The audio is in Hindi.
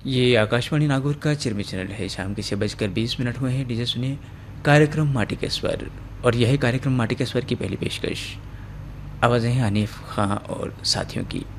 ये आकाशवाणी नागौर का चिरमी चैनल है। शाम के 6:20 हुए हैं। डीजे सुनिए कार्यक्रम माटी के स्वर, और यह कार्यक्रम माटी के स्वर की पहली पेशकश। आवाज़ें हैं हनीफ खां और साथियों की।